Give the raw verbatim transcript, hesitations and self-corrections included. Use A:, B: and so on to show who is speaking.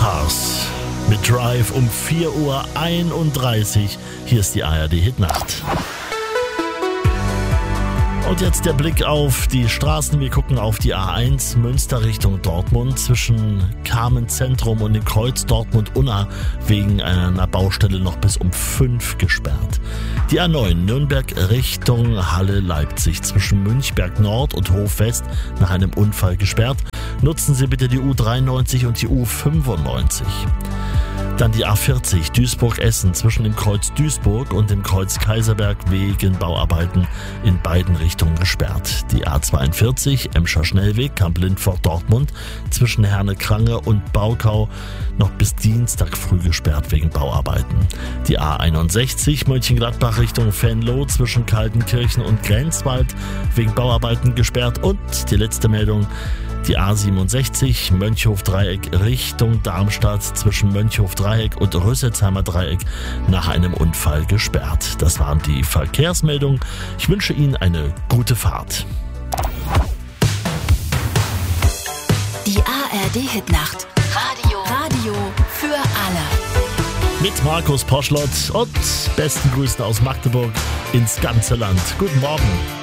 A: Haas mit Drive um vier Uhr einunddreißig. Hier ist die A R D-Hitnacht. Und jetzt der Blick auf die Straßen. Wir gucken auf die A eins Münster Richtung Dortmund zwischen Carmen-Zentrum und dem Kreuz Dortmund-Unna wegen einer Baustelle noch bis um fünf gesperrt. Die A neun Nürnberg Richtung Halle-Leipzig zwischen Münchberg Nord und Hof West nach einem Unfall gesperrt. Nutzen Sie bitte die U dreiundneunzig und die U fünfundneunzig. Dann die A vierzig Duisburg-Essen zwischen dem Kreuz Duisburg und dem Kreuz Kaiserberg wegen Bauarbeiten in beiden Richtungen gesperrt. Die A zweiundvierzig Emscher Schnellweg Kamp-Lindfort Dortmund zwischen Herne-Krange und Baukau noch bis Dienstag früh gesperrt wegen Bauarbeiten. Die A einundsechzig Mönchengladbach Richtung Venlo zwischen Kaltenkirchen und Grenzwald wegen Bauarbeiten gesperrt. Und die letzte Meldung: die A siebenundsechzig Mönchhof-Dreieck Richtung Darmstadt zwischen Mönchhof-Dreieck und Rüsselsheimer Dreieck nach einem Unfall gesperrt. Das waren die Verkehrsmeldungen. Ich wünsche Ihnen eine gute Fahrt.
B: Die A R D-Hitnacht. Radio. Radio für alle.
A: Mit Markus Poschlott und besten Grüßen aus Magdeburg ins ganze Land. Guten Morgen.